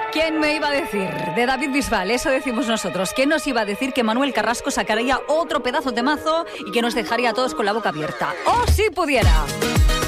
¿Quién me iba a decir? De David Bisbal, eso decimos nosotros. ¿Quién nos iba a decir que Manuel Carrasco sacaría otro pedazo de mazo y que nos dejaría a todos con la boca abierta? ¡Oh, si pudiera!